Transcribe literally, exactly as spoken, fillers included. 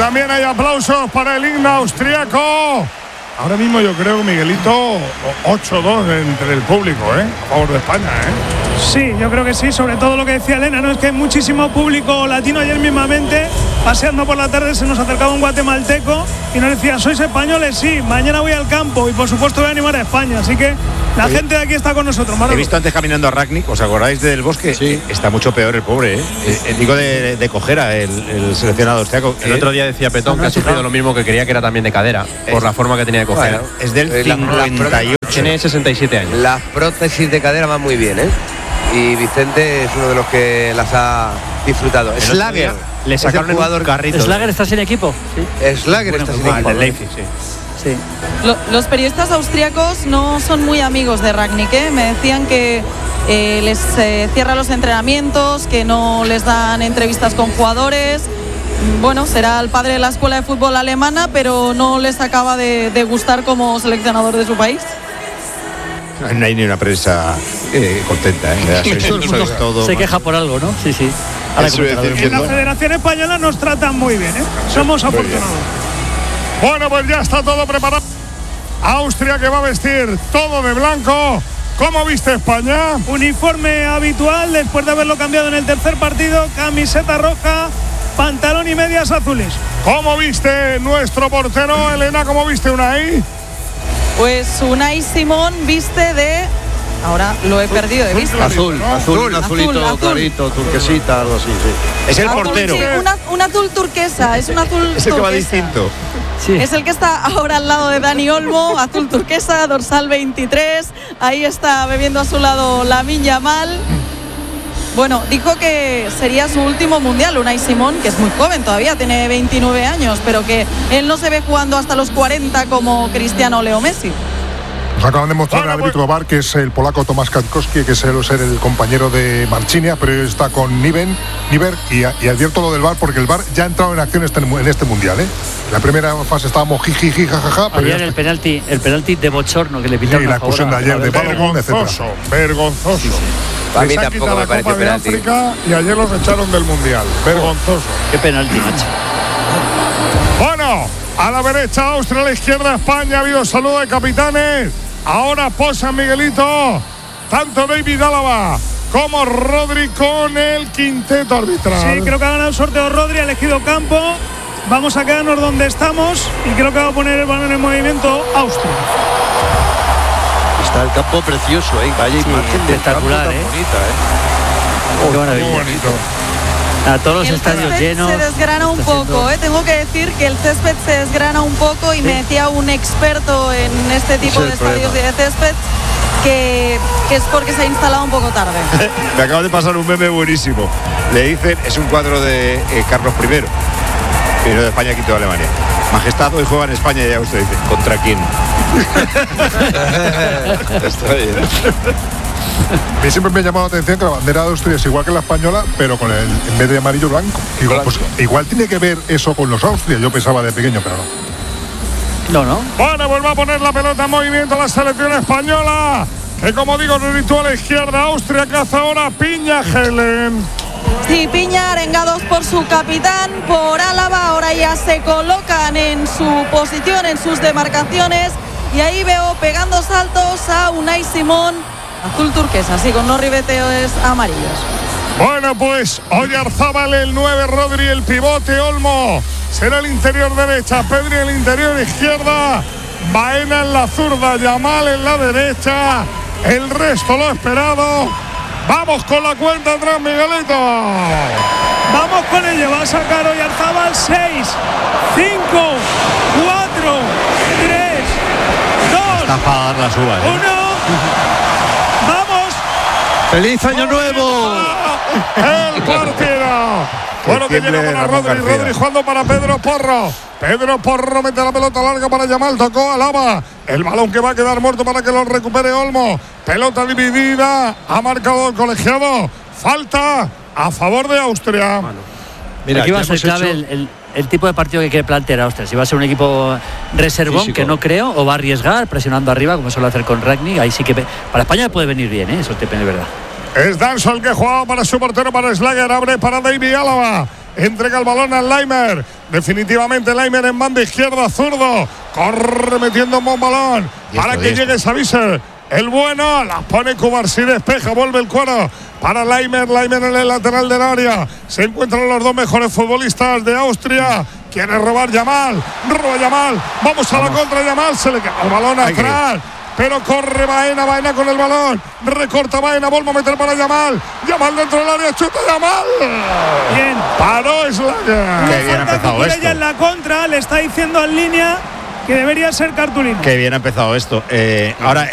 también hay aplausos para el himno austriaco. Ahora mismo yo creo que Miguelito ocho dos entre el público, ¿eh? A favor de España, ¿eh? Sí, yo creo que sí, sobre todo lo que decía Elena, ¿no? Es que hay muchísimo público latino. Ayer mismamente, paseando por la tarde, se nos acercaba un guatemalteco y nos decía, ¿sois españoles? Sí, mañana voy al campo y por supuesto voy a animar a España, así que la Oye, gente de aquí está con nosotros. Manolo. He visto antes caminando a Rangnick, ¿os acordáis del Bosque? Sí. Está mucho peor el pobre, ¿eh? eh digo de, de cojera, el, el seleccionado austriaco. El otro día decía Petón que ha sufrido lo mismo, que creía que era también de cadera, es, por la forma que tenía de cojera. Bueno, es del cincuenta y ocho. Tiene sesenta y siete años. Las prótesis de cadera van muy bien, ¿eh? Y Vicente es uno de los que las ha disfrutado. Schlager le sacaron el jugador un carrito. Schlager está sin equipo. Sí. Schlager bueno, está sin equipo. El Leipzig, sí. Sí. Lo, los periodistas austríacos no son muy amigos de Rangnick, ¿eh? Me decían que eh, les eh, cierra los entrenamientos, que no les dan entrevistas con jugadores. Bueno, será el padre de la escuela de fútbol alemana, pero no les acaba de, de gustar como seleccionador de su país. No hay ni una prensa eh, contenta, ¿eh? Sois, todo el mundo sois todo se queja por algo, ¿no? Sí, sí. En la Federación Española nos tratan muy bien, ¿eh? Somos afortunados. Bueno, pues ya está todo preparado. Austria, que va a vestir todo de blanco. ¿Cómo viste España? Uniforme habitual después de haberlo cambiado en el tercer partido. Camiseta roja, pantalón y medias azules. ¿Cómo viste nuestro portero, Elena? ¿Cómo viste Unai? Pues Unai Simón viste de... Ahora lo he perdido de vista. Azul, ¿no? azul, azul, un azulito azul, clarito, azul. Turquesita, algo así, sí. Es el azul, portero. Sí, una, un azul turquesa, es un azul Es el turquesa. Que va distinto. Sí. Es el que está ahora al lado de Dani Olmo, azul turquesa, dorsal veintitrés. Ahí está bebiendo a su lado Lamine Yamal. Bueno, dijo que sería su último mundial, Unai Simón, que es muy joven todavía, tiene veintinueve años, pero que él no se ve jugando hasta los cuarenta como Cristiano o Leo Messi. Nos acaban de mostrar bueno, el árbitro V A R, que es el polaco Tomasz Katkowski, que suele ser el compañero de Marchinia, pero está con Niven, Niver, y, y advierto lo del V A R porque el V A R ya ha entrado en acción este, en este mundial, ¿eh? La primera fase estábamos jiji, jajaja. Ayer el penalti, el penalti de bochorno que le pitaron. Sí, la expulsión de ayer de Balogun, etcétera. Vergonzoso. Sí, sí. A mí tampoco me parece penalti. África y ayer los echaron del mundial. Vergonzoso. Qué penalti, macho. Bueno, a la derecha Austria, a la izquierda España. Ha habido saludo de capitanes. Ahora posa Miguelito. Tanto David Álava como Rodri con el quinteto arbitral. Sí, creo que ha ganado el sorteo Rodri, ha elegido campo. Vamos a quedarnos donde estamos y creo que va a poner el balón en movimiento Austria. Está el campo precioso, ¿eh? Vaya sí, imagen espectacular, de ¿eh? bonita, ¿eh? Oh, qué maravilla. Muy bonito. A todos los el estadios llenos. Se desgrana un poco, ¿eh? Tengo que decir que el césped se desgrana un poco y sí. Me decía un experto en este tipo de estadios problema. de césped que, que es porque se ha instalado un poco tarde. Me acaba de pasar un meme buenísimo. Le dicen, es un cuadro de eh, Carlos primero, primero de España, quinto de Alemania. Majestad, hoy juega en España y ya usted dice, ¿contra quién? Está bien. A mí siempre me ha llamado la atención que la bandera de Austria es igual que la española, pero con el, en vez de amarillo blanco. Igual, pues, igual tiene que ver eso con los Austria, yo pensaba de pequeño, pero no. No, no. Bueno, vuelve a poner la pelota en movimiento la selección española, que como digo, revirtúa a la izquierda. Austria caza ahora Piña, Helen. Sí, Piña, arengados por su capitán, por Álava, ahora ya se colocan en su posición, en sus demarcaciones, y ahí veo pegando saltos a Unai Simón, azul turquesa, así con unos ribeteos amarillos. Bueno, pues Oyarzábal el nueve, Rodri el pivote, Olmo será el interior derecha, Pedri el interior izquierda, Baena en la zurda, Yamal en la derecha, el resto lo esperado. Vamos con la cuenta atrás, Miguelito. Vamos con ello, va a sacar Oyarzábal. Seis, cinco, cuatro, tres, dos, Está para dar las uvas, ¿eh? uno. ¡Vamos! ¡Feliz año nuevo! El partido. Bueno, que llega para Rodri, Rodri jugando para Pedro Porro. Pedro Porro mete la pelota larga para Yamal, tocó a Álava. El balón que va a quedar muerto para que lo recupere Olmo. Pelota dividida, ha marcado el colegiado. Falta a favor de Austria. Bueno, mira, aquí va a ser clave hecho... el, el, el tipo de partido que quiere plantear Austria. Si va a ser un equipo reservón, físico, que no creo, o va a arriesgar presionando arriba, como suele hacer con Rangnick. Ahí sí que para España puede venir bien, ¿eh? Eso depende de verdad. Es Danso el que jugaba para su portero, para Schlager, abre para David Álava. entrega el balón al Laimer. Definitivamente Laimer en banda izquierda, zurdo. Corre metiendo un buen balón para que llegue Savice. El bueno, la pone Cubarsí, despeja, vuelve el cuero para Laimer. Laimer en el lateral del área. Se encuentran los dos mejores futbolistas de Austria. Quiere robar Yamal, roba Yamal. Vamos a Vamos. la contra Yamal. Se le queda el balón atrás. Pero corre Baena, Baena con el balón. Recorta Baena, vuelve a meter para Yamal. Yamal dentro del área, chuta Yamal. Bien. Paró Slager. Qué bien ha empezado esto. En la contra le está diciendo en línea que debería ser cartulina. Qué bien ha empezado esto. Eh, ahora